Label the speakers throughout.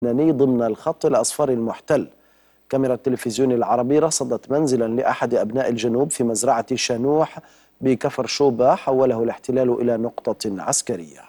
Speaker 1: اللبناني ضمن الخط الأصفر المحتل. كاميرا التلفزيون العربي رصدت منزلا لأحد أبناء الجنوب في مزرعة شانوح بكفر شوبة حوله الاحتلال إلى نقطة عسكرية.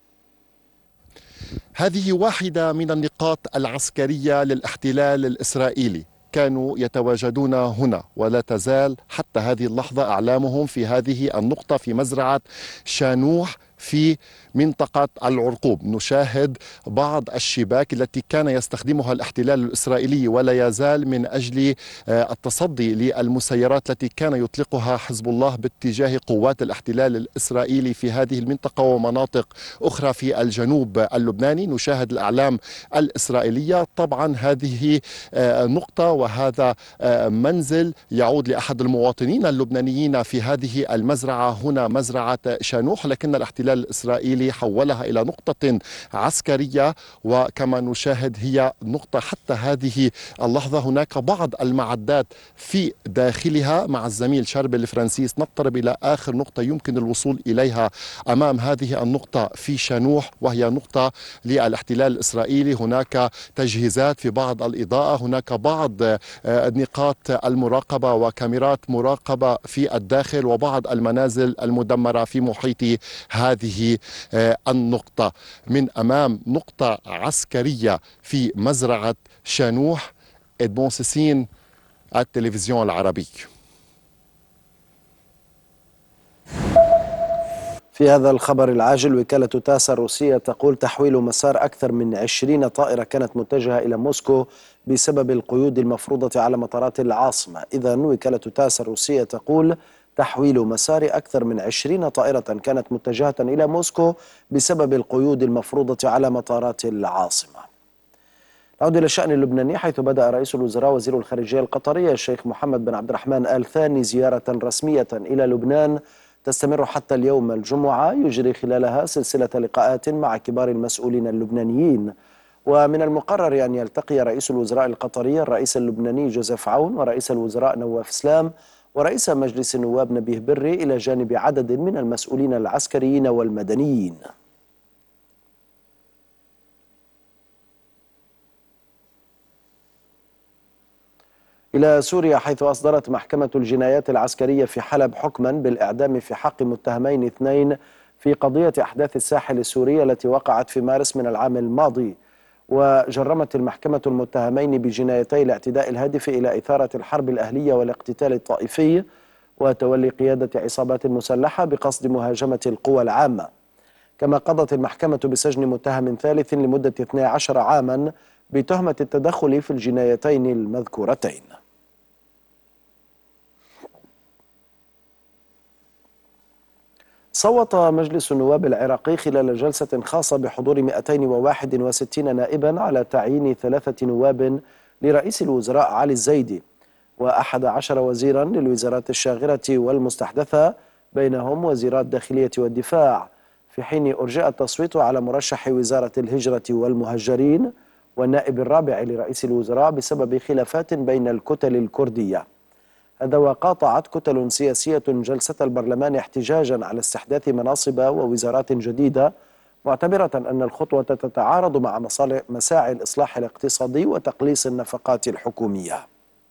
Speaker 2: هذه واحدة من النقاط العسكرية للاحتلال الإسرائيلي، كانوا يتواجدون هنا ولا تزال حتى هذه اللحظة أعلامهم في هذه النقطة في مزرعة شانوح في منطقة العرقوب. نشاهد بعض الشباك التي كان يستخدمها الاحتلال الإسرائيلي ولا يزال من أجل التصدي للمسيرات التي كان يطلقها حزب الله باتجاه قوات الاحتلال الإسرائيلي في هذه المنطقة ومناطق أخرى في الجنوب اللبناني. نشاهد الأعلام الإسرائيلية. طبعا هذه نقطة وهذا منزل يعود لأحد المواطنين اللبنانيين في هذه المزرعة هنا مزرعة شانوح، لكن الاحتلال الإسرائيلي حولها إلى نقطة عسكرية. وكما نشاهد هي نقطة حتى هذه اللحظة هناك بعض المعدات في داخلها. مع الزميل شربل فرانسيس نقترب إلى آخر نقطة يمكن الوصول إليها أمام هذه النقطة في شانوح، وهي نقطة للاحتلال الإسرائيلي. هناك تجهيزات في بعض الإضاءة، هناك بعض نقاط المراقبة وكاميرات مراقبة في الداخل، وبعض المنازل المدمرة في محيط هذه النقطة. من أمام نقطة عسكرية في مزرعة شانوح. إدمون سيسين، التلفزيون العربي.
Speaker 1: في هذا الخبر العاجل، وكالة تاسا الروسية تقول تحويل مسار أكثر من 20 طائرة كانت متجهة إلى موسكو بسبب القيود المفروضة على مطارات العاصمة. إذن وكالة تاسا الروسية تقول تحويل مسار أكثر من 20 طائرة كانت متجهة إلى موسكو بسبب القيود المفروضة على مطارات العاصمة. نعود إلى الشأن اللبناني، حيث بدأ رئيس الوزراء وزير الخارجية القطري الشيخ محمد بن عبد الرحمن آل ثاني زيارة رسمية إلى لبنان تستمر حتى اليوم الجمعة، يجري خلالها سلسلة لقاءات مع كبار المسؤولين اللبنانيين. ومن المقرر أن يلتقي رئيس الوزراء القطري الرئيس اللبناني جوزيف عون ورئيس الوزراء نواف سلام ورئيس مجلس النواب نبيه بري إلى جانب عدد من المسؤولين العسكريين والمدنيين. إلى سوريا، حيث أصدرت محكمة الجنايات العسكرية في حلب حكما بالإعدام في حق متهمين اثنين في قضية أحداث الساحل السوري التي وقعت في مارس من العام الماضي. وجرمت المحكمة المتهمين بجنايتي الاعتداء الهادف إلى إثارة الحرب الأهلية والاقتتال الطائفي وتولي قيادة عصابات مسلحة بقصد مهاجمة القوى العامة. كما قضت المحكمة بسجن متهم ثالث لمدة 12 عاما بتهمة التدخل في الجنايتين المذكورتين. صوت مجلس النواب العراقي خلال جلسة خاصة بحضور 261 نائبا على تعيين 3 نواب لرئيس الوزراء علي الزيدي و11 وزيرا للوزارات الشاغرة والمستحدثة، بينهم وزيرات الداخلية والدفاع، في حين أرجئ التصويت على مرشح وزارة الهجرة والمهجرين والنائب الرابع لرئيس الوزراء بسبب خلافات بين الكتل الكردية. هذا وقاطعت كتل سياسية جلسة البرلمان احتجاجا على استحداث مناصب ووزارات جديدة، معتبرة أن الخطوة تتعارض مع مساعي الإصلاح الاقتصادي وتقليص النفقات الحكومية.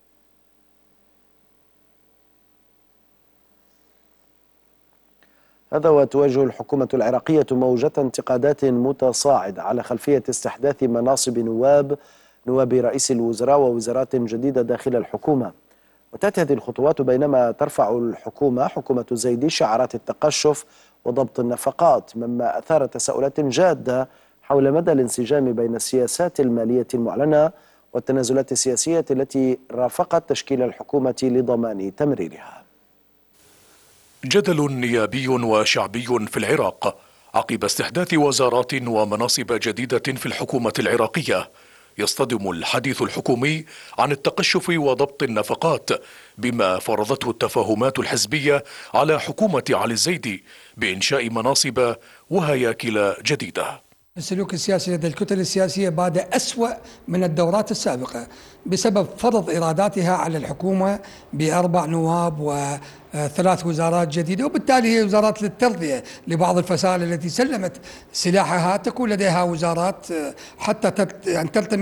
Speaker 1: هذا وتواجه الحكومة العراقية موجة انتقادات متصاعدة على خلفية استحداث مناصب نواب رئيس الوزراء ووزارات جديدة داخل الحكومة. وتأتي هذه الخطوات بينما ترفع حكومة الزيدي شعارات التقشف وضبط النفقات، مما أثار تساؤلات جادة حول مدى الانسجام بين السياسات المالية المعلنة والتنازلات السياسية التي رافقت تشكيل الحكومة لضمان تمريرها.
Speaker 3: جدل نيابي وشعبي في العراق عقب استحداث وزارات ومناصب جديدة في الحكومة العراقية. يصطدم الحديث الحكومي عن التقشف وضبط النفقات بما فرضته التفاهمات الحزبية على حكومة علي الزيدي بإنشاء مناصب وهياكل جديدة.
Speaker 4: السلوك السياسي لدى الكتل السياسية بات أسوأ من الدورات السابقة بسبب فرض إراداتها على الحكومة ب4 نواب و3 وزارات جديدة، وبالتالي هي وزارات للترضية لبعض الفصائل التي سلمت سلاحها، تكون لديها وزارات حتى تلتمس